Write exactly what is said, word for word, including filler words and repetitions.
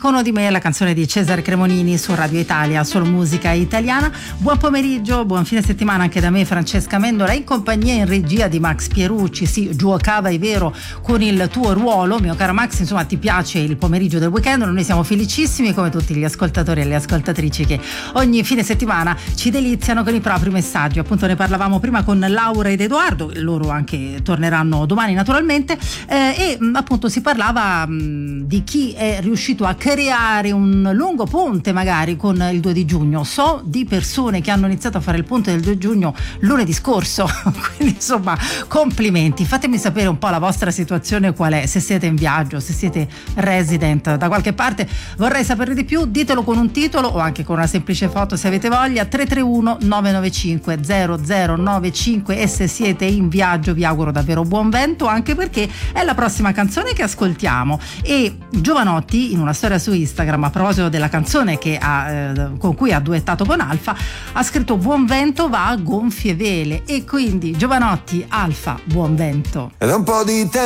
Dicono di me, la canzone di Cesare Cremonini su Radio Italia, solo musica italiana. Buon pomeriggio, buon fine settimana anche da me, Francesca Mendola, in compagnia in regia di Max Pierucci. Sì, giocava, è vero, con il tuo ruolo, mio caro Max. Insomma, ti piace il pomeriggio del weekend? Noi siamo felicissimi, come tutti gli ascoltatori e le ascoltatrici che ogni fine settimana ci deliziano con i propri messaggi. Appunto, ne parlavamo prima con Laura ed Edoardo, loro anche torneranno domani naturalmente, eh, e appunto si parlava mh, di chi è riuscito a creare un lungo ponte magari con il due di giugno. So di persone che hanno iniziato a fare il ponte del due giugno lunedì scorso, quindi insomma complimenti. Fatemi sapere un po' la vostra situazione qual è, se siete in viaggio, se siete resident da qualche parte, vorrei sapere di più. Ditelo con un titolo o anche con una semplice foto se avete voglia. Tre tre uno nove nove cinque zero zero nove cinque. E se siete in viaggio vi auguro davvero buon vento, anche perché è la prossima canzone che ascoltiamo. E Giovanotti, in una storia su Instagram, a proposito della canzone che ha, eh, con cui ha duettato con Alfa, ha scritto: buon vento va a gonfie vele. E quindi Giovanotti, Alfa, buon vento. Ed un po' di tempo